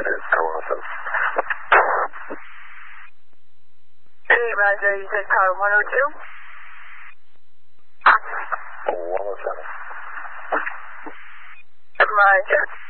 it is. How awesome. Hey, Roger, you said power 102? 107. Roger.